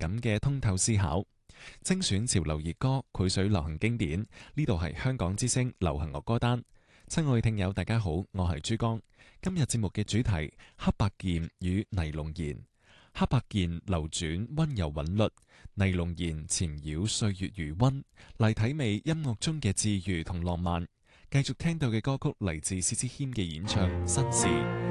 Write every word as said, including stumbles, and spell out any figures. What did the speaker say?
感嘅通透思考，精選潮流熱歌，繪水流行經典。呢度係香港之聲流行樂歌單。親愛聽友大家好，我係珠江。今日節目嘅主題黑白鍵與尼龍弦。黑白鍵流轉溫柔韻律，尼龍弦纏繞歲月餘溫，嚟體味音樂中嘅治癒同浪漫。繼續聽到嘅歌曲嚟自薛之謙嘅演唱《紳士》。